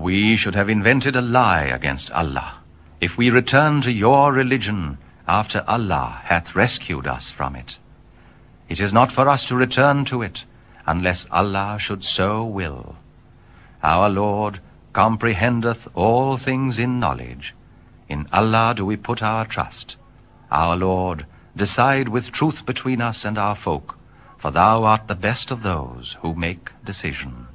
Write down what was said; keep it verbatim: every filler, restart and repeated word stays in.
We should have invented a lie against Allah, if we return to your religion after Allah hath rescued us from it. It is not for us to return to it, unless Allah should so will. Our Lord comprehendeth all things in knowledge. In Allah do we put our trust. Our Lord, decide with truth between us and our folk, for thou art the best of those who make decision.